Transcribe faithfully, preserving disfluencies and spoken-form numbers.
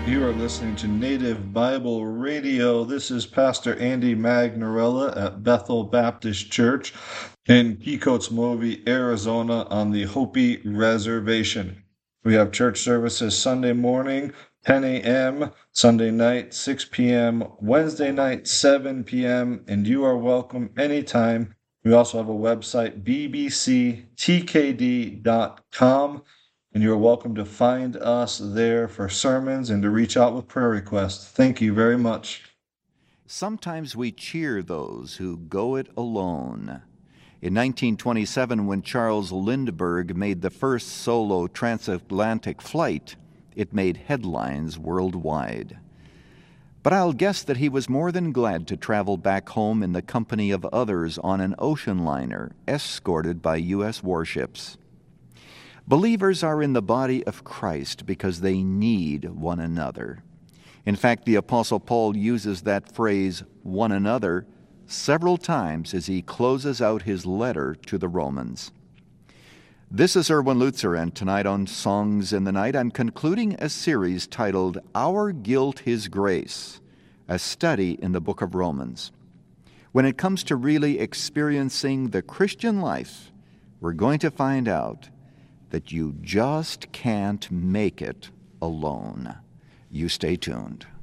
You are listening to Native Bible Radio. This is Pastor Andy Magnarella at Bethel Baptist Church in Pecos-Movi, Arizona on the Hopi Reservation. We have church services Sunday morning, ten a.m., Sunday night, six p.m., Wednesday night, seven p.m., and you are welcome anytime. We also have a website, b b c t k d dot com. And you are welcome to find us there for sermons and to reach out with prayer requests. Thank you very much. Sometimes we cheer those who go it alone. In nineteen twenty-seven, when Charles Lindbergh made the first solo transatlantic flight, it made headlines worldwide. But I'll guess that he was more than glad to travel back home in the company of others on an ocean liner, escorted by U S warships. Believers are in the body of Christ because they need one another. In fact, the Apostle Paul uses that phrase, one another, several times as he closes out his letter to the Romans. This is Erwin Lutzer, and tonight on Songs in the Night, I'm concluding a series titled Our Guilt, His Grace, a study in the book of Romans. When it comes to really experiencing the Christian life, we're going to find out that you just can't make it alone. You stay tuned.